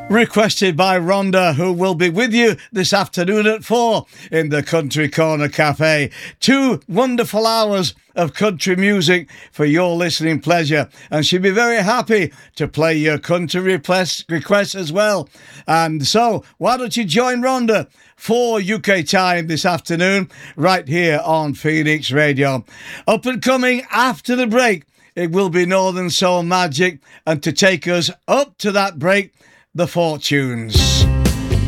Requested by Rhonda, who will be with you this afternoon at 4 in the Country Corner Cafe. 2 wonderful hours of country music for your listening pleasure, and she'll be very happy to play your country requests as well. And so, why don't you join Rhonda for UK time this afternoon, right here on Phoenix Radio. Up and coming after the break, it will be Northern Soul Magic, and to take us up to that break, The Fortunes.